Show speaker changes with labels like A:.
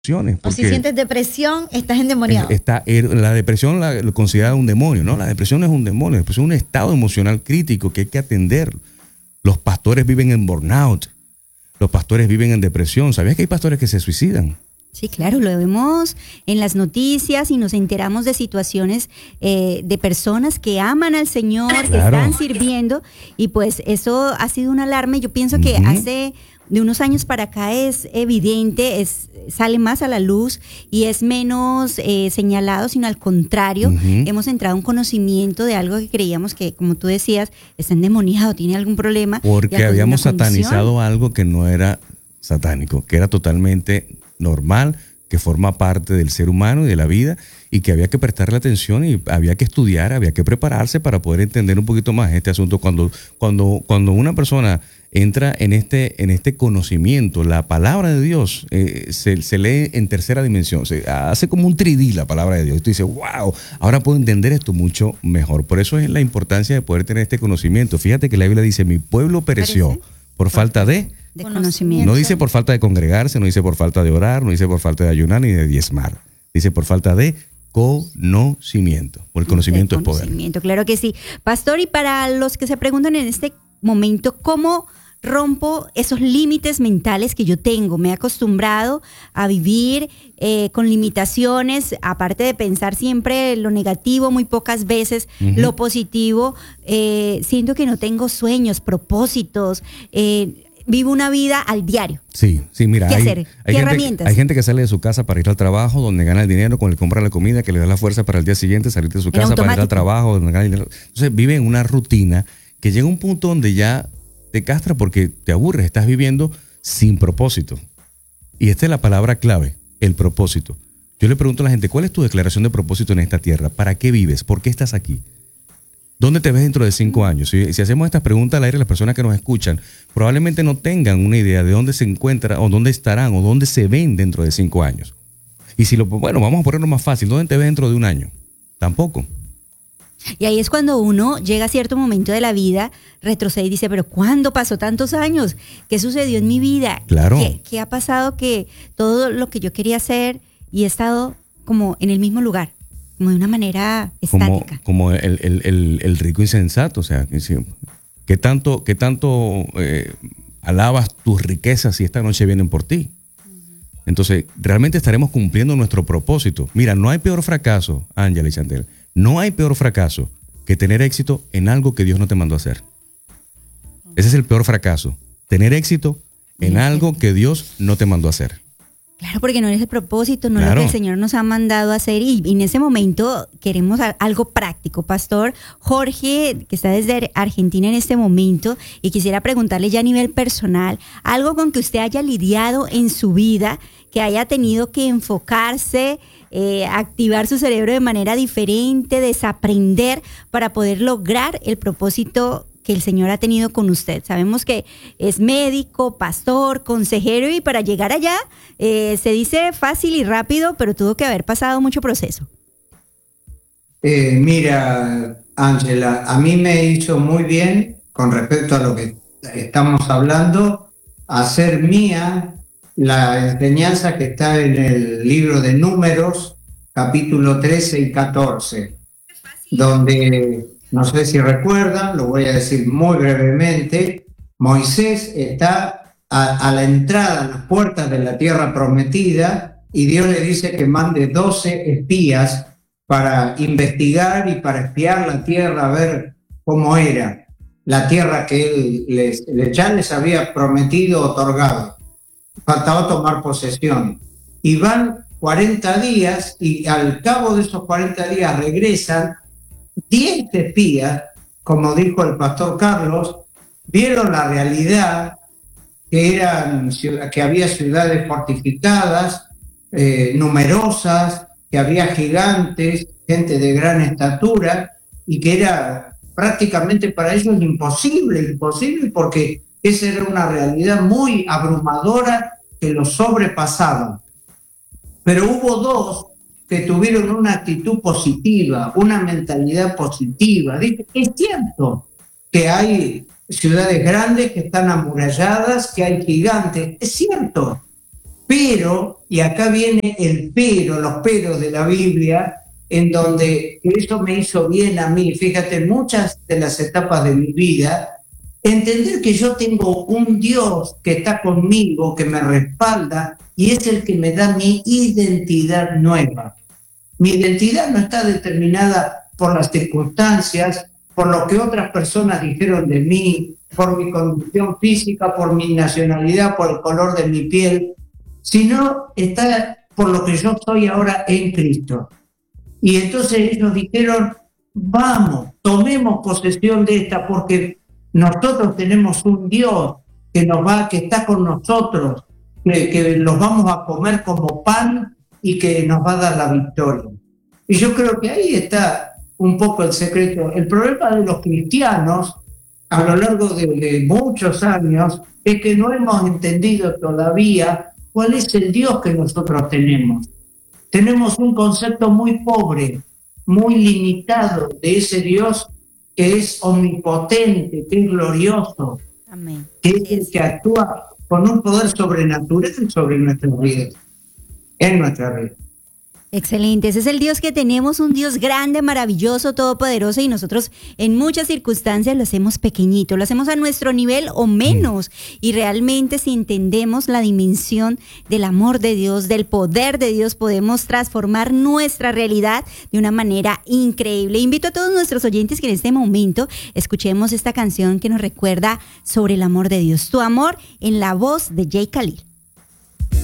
A: O si sientes depresión, estás endemoniado.
B: La depresión lo considera un demonio, ¿no? La depresión no es un demonio, la depresión es un estado emocional crítico que hay que atender. Los pastores viven en burnout, los pastores viven en depresión. ¿Sabías que hay pastores que se suicidan?
C: Sí, claro, lo vemos en las noticias y nos enteramos de situaciones de personas que aman al Señor, que están sirviendo, y pues eso ha sido una alarma. Yo pienso que hace de unos años para acá es evidente, sale más a la luz y es menos señalado, sino al contrario, hemos entrado a un conocimiento de algo que creíamos que, como tú decías, está endemoniado, tiene algún problema.
B: Porque habíamos satanizado algo que no era satánico, que era totalmente normal, que forma parte del ser humano y de la vida, y que había que prestarle atención y había que estudiar, había que prepararse para poder entender un poquito más este asunto. Cuando una persona entra en este conocimiento, la palabra de Dios se lee en tercera dimensión, se hace como un 3D la palabra de Dios, y tú dices, wow, ahora puedo entender esto mucho mejor. Por eso es la importancia de poder tener este conocimiento. Fíjate que la Biblia dice, mi pueblo pereció por falta de
C: conocimiento.
B: No dice por falta de congregarse, no dice por falta de orar, no dice por falta de ayunar ni de diezmar. Dice por falta de conocimiento. O el conocimiento es poder.
C: Claro que sí. Pastor, y para los que se preguntan en este momento, ¿cómo rompo esos límites mentales que yo tengo? Me he acostumbrado a vivir con limitaciones, aparte de pensar siempre lo negativo, muy pocas veces lo positivo. Siento que no tengo sueños, propósitos, vivo una vida al diario.
B: Sí, mira.
C: ¿Qué hacer? ¿Qué herramientas?
B: Hay gente que sale de su casa para ir al trabajo, donde gana el dinero, con el compra la comida, que le da la fuerza para el día siguiente salir de su casa para ir al trabajo, donde gana el dinero. Entonces vive en una rutina que llega a un punto donde ya te castra porque te aburres, estás viviendo sin propósito. Y esta es la palabra clave, el propósito. Yo le pregunto a la gente, ¿cuál es tu declaración de propósito en esta tierra? ¿Para qué vives? ¿Por qué estás aquí? ¿Dónde te ves dentro de 5 años? Si hacemos estas preguntas al aire, las personas que nos escuchan probablemente no tengan una idea de dónde se encuentran o dónde estarán o dónde se ven dentro de 5 años. Y vamos a ponerlo más fácil, ¿dónde te ves dentro de 1 año? Tampoco.
C: Y ahí es cuando uno llega a cierto momento de la vida, retrocede y dice, pero ¿cuándo pasó tantos años? ¿Qué sucedió en mi vida?
B: Claro.
C: ¿Qué ha pasado que todo lo que yo quería hacer y he estado como en el mismo lugar? Como de una manera estática.
B: Como el rico insensato, o sea, ¿qué tanto alabas tus riquezas si esta noche vienen por ti? Entonces, realmente estaremos cumpliendo nuestro propósito. Mira, no hay peor fracaso, Ángela y Chantel, no hay peor fracaso que tener éxito en algo que Dios no te mandó a hacer. Ese es el peor fracaso, tener éxito en algo que Dios no te mandó a hacer.
C: Claro, porque no es el propósito, no es lo que el Señor nos ha mandado a hacer. Y en ese momento queremos algo práctico. Pastor Jorge, que está desde Argentina en este momento, y quisiera preguntarle ya a nivel personal, algo con que usted haya lidiado en su vida, que haya tenido que enfocarse, activar su cerebro de manera diferente, desaprender para poder lograr el propósito que el Señor ha tenido con usted. Sabemos que es médico, pastor, consejero, y para llegar allá se dice fácil y rápido, pero tuvo que haber pasado mucho proceso.
D: Mira, Ángela, a mí me hizo muy bien, con respecto a lo que estamos hablando, hacer mía la enseñanza que está en el libro de Números, capítulo 13 y 14, donde, no sé si recuerdan, lo voy a decir muy brevemente, Moisés está a la entrada, a las puertas de la tierra prometida, y Dios le dice que mande 12 espías para investigar y para espiar la tierra, a ver cómo era la tierra que él ya les había prometido, otorgado. Faltaba tomar posesión. Y van 40 días, y al cabo de esos 40 días regresan 10 espías, como dijo el pastor Carlos, vieron la realidad, que había ciudades fortificadas, numerosas, que había gigantes, gente de gran estatura, y que era prácticamente para ellos imposible, porque esa era una realidad muy abrumadora que los sobrepasaba. Pero hubo 2 que tuvieron una actitud positiva, una mentalidad positiva. Dice, es cierto que hay ciudades grandes que están amuralladas, que hay gigantes, es cierto, Pero, y acá viene el pero, los peros de la Biblia, en donde eso me hizo bien a mí, fíjate, en muchas de las etapas de mi vida, entender que yo tengo un Dios que está conmigo, que me respalda, y es el que me da mi identidad nueva. Mi identidad no está determinada por las circunstancias, por lo que otras personas dijeron de mí, por mi condición física, por mi nacionalidad, por el color de mi piel, sino está por lo que yo soy ahora en Cristo. Y entonces ellos dijeron, vamos, tomemos posesión de esta, porque nosotros tenemos un Dios que está con nosotros, que los vamos a comer como pan y que nos va a dar la victoria. Y yo creo que ahí está un poco el secreto. El problema de los cristianos a lo largo de muchos años es que no hemos entendido todavía cuál es el Dios que nosotros tenemos. Tenemos un concepto muy pobre, muy limitado de ese Dios que es omnipotente, que es glorioso,
C: Amén.
D: que es el que actúa con un poder sobrenatural sobre nuestras vidas, en nuestra vida.
C: Excelente, ese es el Dios que tenemos, un Dios grande, maravilloso, todopoderoso, y nosotros en muchas circunstancias lo hacemos pequeñito, lo hacemos a nuestro nivel o menos, y realmente si entendemos la dimensión del amor de Dios, del poder de Dios, podemos transformar nuestra realidad de una manera increíble. Invito a todos nuestros oyentes que en este momento escuchemos esta canción que nos recuerda sobre el amor de Dios, Tu amor, en la voz de Jay Khalil.